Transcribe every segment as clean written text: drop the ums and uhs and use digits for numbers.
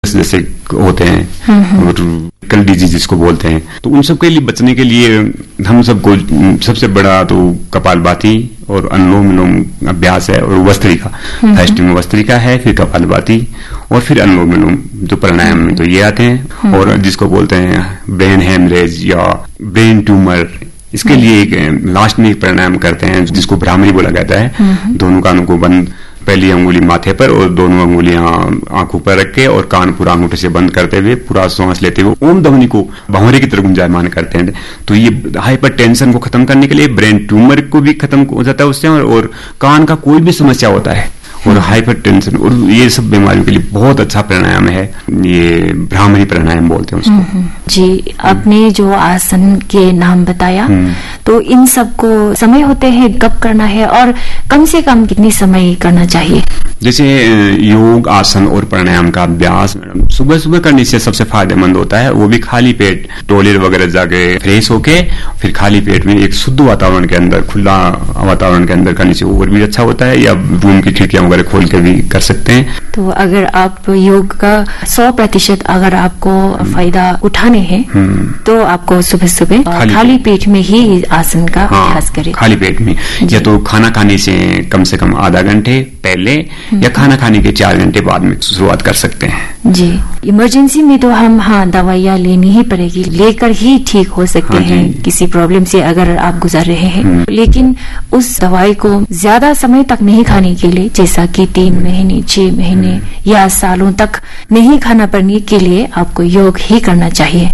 जैसे होते हैं और कल डिजीज जिसको बोलते हैं, तो उन सब के लिए बचने के लिए हम सबको सबसे बड़ा तो कपालभाति और अनुलोम विलोम अभ्यास है और वस्त्रिका। फर्स्ट में वस्त्रिका है, फिर कपालभाति और फिर अनुलोम विलोम जो प्राणायाम में तो ये आते हैं। और जिसको बोलते हैं ब्रेन हेमरेज या ब्रेन ट्यूमर, इसके लिए एक लास्ट में एक प्राणायाम करते हैं जिसको भ्रामरी बोला जाता है। दोनों कानों को बंद, पहली अंगुली माथे पर और दोनों अंगुलियां आंखों पर रख के और कान पूरा अंगूठे से बंद करते हुए पूरा सांस लेते हुए ओम ध्वनि को भंवरे की तरह गुंजायमान करते हैं। तो ये हाइपर टेंशन को खत्म करने के लिए, ब्रेन ट्यूमर को भी खत्म हो जाता है उससे, और कान का कोई भी समस्या होता है और हाइपर टेंशन और ये सब बीमारियों के लिए बहुत अच्छा प्राणायाम है। ये भ्रामरी प्राणायाम बोलते हैं उसको। जी, आपने जो आसन के नाम बताया, तो इन सब को समय होते हैं कब करना है और कम से कम कितनी समय करना चाहिए? जैसे योग, आसन और प्राणायाम का अभ्यास सुबह सुबह करने से सबसे फायदेमंद होता है। वो भी खाली पेट, टॉयलेट वगैरह जाके फ्रेश होके फिर खाली पेट में एक शुद्ध वातावरण के अंदर, खुला वातावरण के अंदर करने से और भी अच्छा होता है, या रूम की खिड़कियां वगैरह खोल के भी कर सकते हैं। तो अगर आप योग का 100% अगर आपको फायदा उठाने हैं तो आपको सुबह सुबह खाली पेट में ही आसन का अभ्यास करें। खाली पेट में, या तो खाना खाने से कम आधा घंटे पहले या खाना खाने के 4 घंटे बाद में शुरुआत कर सकते हैं। जी, इमरजेंसी में तो हम दवाइयाँ लेनी ही पड़ेगी, लेकर ही ठीक हो सकते हैं किसी प्रॉब्लम से अगर आप गुजर रहे हैं। लेकिन उस दवाई को ज्यादा समय तक नहीं खाने के लिए, जैसा कि 3 महीने, 6 महीने या सालों तक नहीं खाना पड़ने के लिए आपको योग ही करना चाहिए।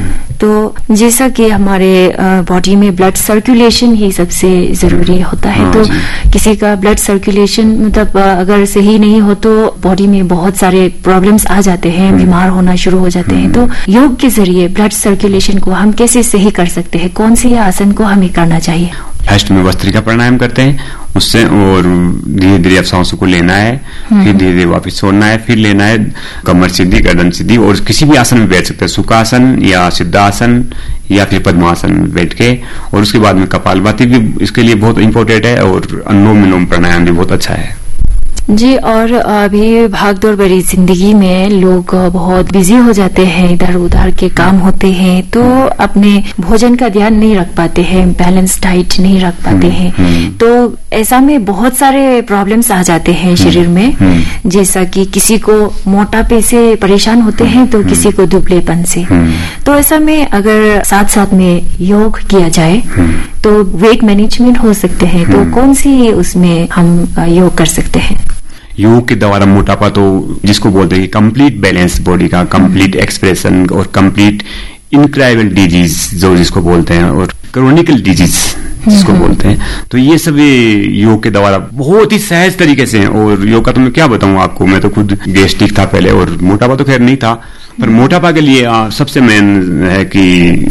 तो जैसा कि हमारे बॉडी में ब्लड सर्कुलेशन ही सबसे जरूरी होता है, तो किसी का ब्लड सर्कुलेशन मतलब अगर सही नहीं हो तो बॉडी में बहुत सारे प्रॉब्लम्स आ जाते हैं, बीमार होना शुरू हो जाते हैं। तो योग के जरिए ब्लड सर्कुलेशन को हम कैसे सही कर सकते हैं? कौन से आसन को हमें करना चाहिए? फर्स्ट में वस्त्रिका प्राणायाम करते हैं उससे, और धीरे धीरे अब सांसों को लेना है, फिर धीरे धीरे वापस छोड़ना है, फिर लेना है, कमर सीधी, गर्दन सीधी, और किसी भी आसन में बैठ सकते हैं, सुखासन या सिद्धासन या फिर पद्मासन बैठ के। और उसके बाद में कपालभाति भी इसके लिए बहुत इंपॉर्टेंट है, और अनुलोम विलोम प्राणायाम भी बहुत अच्छा है। जी, और अभी भागदौड़ भरी जिंदगी में लोग बहुत बिजी हो जाते हैं, इधर उधर के काम होते हैं, तो अपने भोजन का ध्यान नहीं रख पाते हैं, बैलेंस डाइट नहीं रख पाते हैं। तो ऐसा में बहुत सारे प्रॉब्लम्स आ जाते हैं शरीर में, जैसा कि किसी को मोटापे से परेशान होते हैं तो किसी को दुबलेपन से। तो ऐसा में अगर साथ साथ में योग किया जाए तो वेट मैनेजमेंट हो सकते हैं, तो कौन सी उसमें हम योग कर सकते हैं? योग के द्वारा मोटापा तो जिसको बोलते हैं कंप्लीट बैलेंस बॉडी का, कंप्लीट एक्सप्रेशन और कंप्लीट इनक्राइबल डिजीज जो जिसको बोलते हैं, और क्रोनिकल डिजीज जिसको बोलते हैं, तो ये सब योग के द्वारा बहुत ही सहज तरीके से। और योग का तो मैं क्या बताऊं आपको, मैं तो खुद गैस्ट्रिक था पहले, और मोटापा तो खैर नहीं था, पर मोटापा के लिए सबसे मेन है कि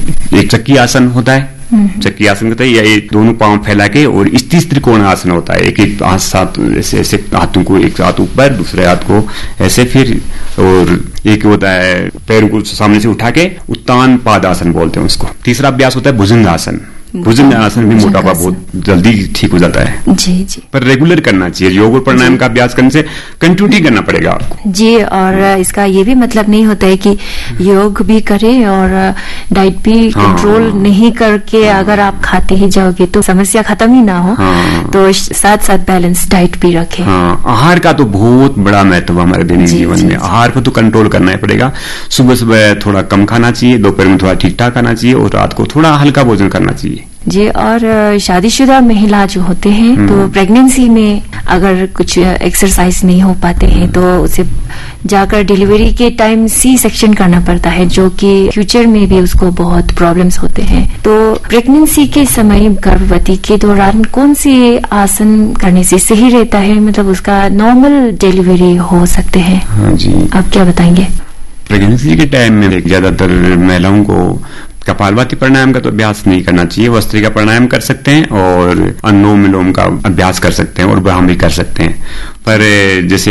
एक चक्की आसन होता है, चक्की आसन कहते हैं, या ये दोनों पांव फैला के, और स्थिर त्रिकोण आसन होता है, एक हाथ साथ ऐसे ऐसे हाथों को, एक हाथ ऊपर दूसरे हाथ को ऐसे, फिर और एक होता है पैरों को सामने से उठा के उत्तान पादासन बोलते हैं उसको। तीसरा अभ्यास होता है भुजंग आसन। भुजंग आसन में मोटापा बहुत जल्दी ठीक हो जाता है। जी जी, पर रेगुलर करना चाहिए। योग और प्राणायाम का अभ्यास करने से कंटिन्यूटी करना पड़ेगा आपको। जी, और इसका ये भी मतलब नहीं होता है कि योग भी करें और डाइट भी कंट्रोल नहीं करके अगर आप खाते ही जाओगे तो समस्या खत्म ही ना हो। तो साथ साथ बैलेंस डाइट भी रखें। आहार का तो बहुत बड़ा महत्व हमारे दैनिक जीवन में। आहार को तो कंट्रोल करना ही पड़ेगा। सुबह सुबह थोड़ा कम खाना चाहिए, दोपहर में थोड़ा ठीक ठाक खाना चाहिए, और रात को थोड़ा हल्का भोजन करना चाहिए। जी, और शादीशुदा महिला जो होते हैं तो प्रेगनेंसी में अगर कुछ एक्सरसाइज नहीं हो पाते हैं तो उसे जाकर डिलीवरी के टाइम सी सेक्शन करना पड़ता है, जो कि फ्यूचर में भी उसको बहुत प्रॉब्लम्स होते हैं। तो प्रेगनेंसी के समय गर्भवती के दौरान कौन सी आसन करने से सही रहता है, मतलब उसका नॉर्मल डिलीवरी हो सकते हैं? हाँ जी, आप क्या बताएंगे? प्रेगनेंसी के टाइम में ज्यादातर महिलाओं को कपालभाति प्राणायाम का तो अभ्यास नहीं करना चाहिए। वस्त्रिका प्राणायाम कर सकते हैं और अनुलोम विलोम का अभ्यास कर सकते हैं और भ्रामरी कर सकते हैं। पर जैसे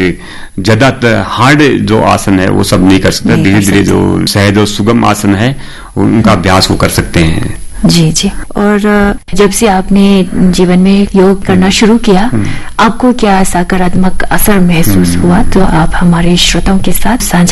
ज्यादातर हार्ड जो आसन है वो सब नहीं कर सकते। धीरे धीरे जो सहज और सुगम आसन है उनका अभ्यास वो कर सकते हैं। जी जी, और जब से आपने जीवन में योग करना शुरू किया, आपको क्या सकारात्मक असर महसूस हुआ, तो आप हमारे श्रोताओं के साथ साझा